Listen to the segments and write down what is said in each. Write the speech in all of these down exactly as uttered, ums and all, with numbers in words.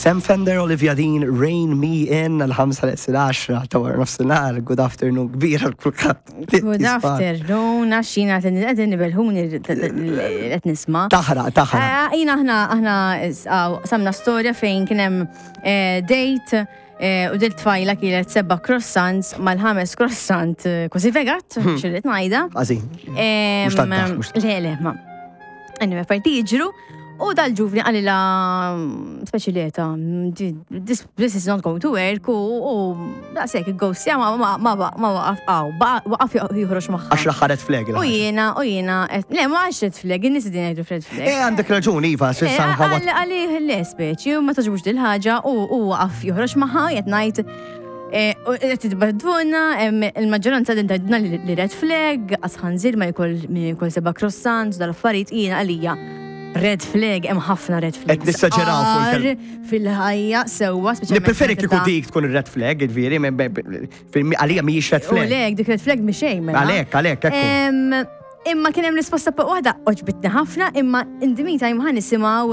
Sam Fender, Olivia Dean, Rain Me In, l-ħamsa l-għaxra, tawar nofsinar, good afternoon, kbira l-kulkat. Good afternoon, għaxina għedin nibelħuni għed nisma. Taħra, taħra. Jina ħna, ħna samna storja fejn kienem date u dil tfajla kienet sebba croissants mal-ħames croissant kważi vegat, xirrit najda. Għazin, mux taddaħ, mux taddaħ. Le, le, ma. Għanni farti iġru. U dal-ġuvni għalila speċilieta, this is not going to work, u daqsek il-ghost, ma waqaf għaw, waqaf juħroċ maħħa. Għax laħħaret fleg. U jena, u jena, le, ma għax red flag, jinnis din għajdu red flag. E, għandek raġun, Iva, s-san ħawat. Għalli l-speċi, u ma taġbux dil-ħagġa, u waqaf juħroċ maħħa, jett najt, Titbadvuna, il-maġġoranza din tajdna li red flag, għasħanżir ma jkoll seba croissants, dal-affarijiet jena għalija. Red flag, hemm ħafna red flags. Et nissaġeraw fuq fil-ħajja sewwa speċjalment. Nippreferi kieku dik tkun red flag, il-veri, għalija mhijiex red flag. U lek, dik red flag mhix xejn. Għalek, għalek, ekku. Imma kien hemm risposta waħda oġbitni ħafna, imma in the meantime ħan nisimgħu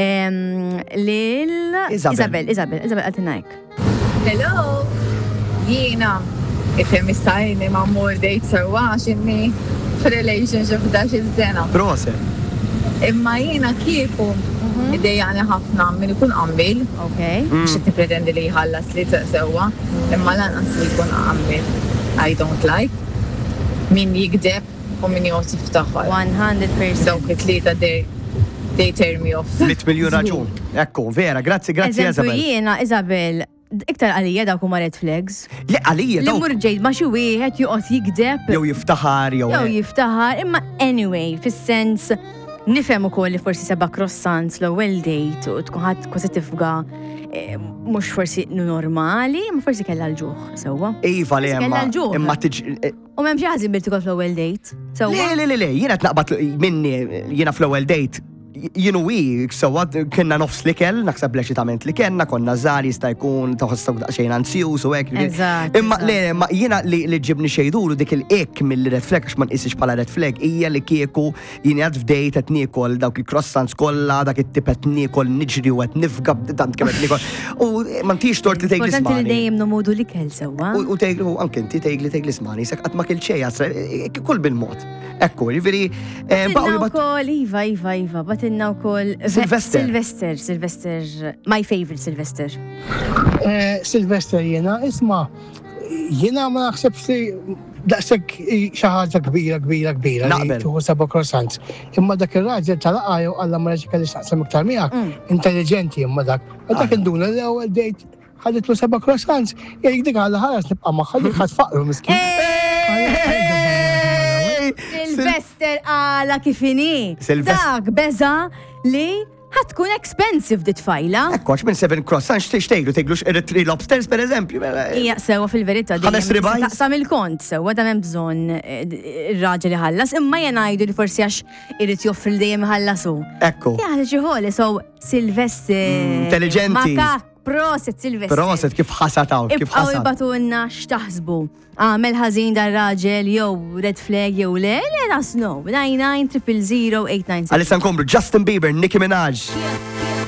lil Isabel, Isabel, Isabel Altinajk. Hello, jiena ifhem istajni ma' mur dejt sewwa x'inni f'relationship f'dax-il sena. Proset. Imma jiena kieku idejjani ħafna min ikun qammil. Okay. Xi tippretendi li jħallas li sewwa, imma lanqas li jkun qammil. I don't like. Min jikdeb u min josif taħħal. one hundred percent. Dawk it-tlieta they they tear me off. Mit miljon raġun. Ekku, vera, grazzi, grazzi Isabel. Jiena, Isabel, iktar għalija dawk huma red flags. Le għalija dawk. Li mur ġejt ma xi wieħed joqgħod jikdeb. Jew jiftaħar jew. Jew jiftaħar, imma anyway, fis-sens nifhem ukoll li forsi seba' croissants l-ewwel date u tkun ħadd kważi tifga mhux forsi normali, ma forsi kellha l-ġuħ sewwa. Iva le imma imma tiġi. U m'hemm xi ħażin bil tikol fl-ewwel date. Le le le le, jiena tnaqbad minni jiena fl-ewwel date. Jienu wi, sewa kienna nofs li kell, naħseb leċitament li kienna, konna żgħar jista' jkun taħossok daqsxejn ansjuż u hekk. Imma le ma jiena li ġibni xejduru dik il-ek mill-red flag għax ma nqisix bħala red flag hija li kieku jien qed f'dejt qed niekol dawk il-croissants kollha, dak it-tip qed niekol niġri u qed nifga tant kemm qed niekol. U ma ntix tort li tgħid Importanti li dejjem nomodu li kell sewwa. U tgħidlu anke inti tgħidli tgħidli smani sek qatt ma kil xejn kull bil-mod. Ekku, jiġifieri wkoll iva iva iva batinna wkoll Sylvester. Sylvester, Sylvester, my favorite Sylvester. Sylvester jiena, isma' jiena ma naħsebx li daqshekk xi ħaġa kbira kbira kbira li tuħu seba' croissants. Imma dak ir-raġel tal-qajju alla ma kelli x'taqsam iktar miegħek, intelligenti imma dak. U dak induna l-ewwel dejt ħaditlu seba' croissants, jgħid dik għalla ħares nibqa' magħha dik ħadd faqru miskin. Sylvester għala kifini. Dak beza li ħatkun expensive dit fajla. Ekkox minn seven croissants xtejglu, teglu three lobsters per eżempju. Ija, sewa fil-verita. Ħames ribajs. Taqsam il-kont, sewa da m'hemm bżonn ir-raġel ħallas, imma jien ngħidu li forsi għax irid joffri dejjem ħallasu. Ekku. Ja, ġiħoli, so Sylvester. Intelligenti. Makak, proset Sylvester. Proset kif ħasataw, kif ħasataw. Ibqaw ibatunna x'taħsbu. Għamel ħażin dar raġel jew red flag jew le, let us know. nine nine zero zero zero eight nine six. Għalissa nkomplu Justin Bieber, Nicki Minaj.